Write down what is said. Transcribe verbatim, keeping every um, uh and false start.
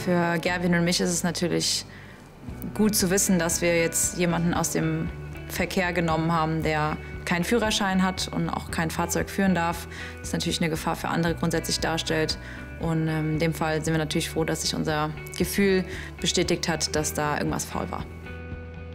Für Gerwin und mich ist es natürlich gut zu wissen, dass wir jetzt jemanden aus dem Verkehr genommen haben, der keinen Führerschein hat und auch kein Fahrzeug führen darf. Das ist natürlich eine Gefahr für andere grundsätzlich darstellt. Und in dem Fall sind wir natürlich froh, dass sich unser Gefühl bestätigt hat, dass da irgendwas faul war.